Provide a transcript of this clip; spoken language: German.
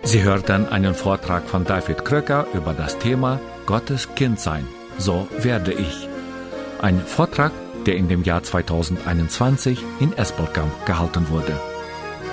Sie hörten einen Vortrag von David Kröcker über das Thema Gottes Kind sein. So werde ich. Ein Vortrag, der in dem Jahr 2021 in Esbolkamp gehalten wurde.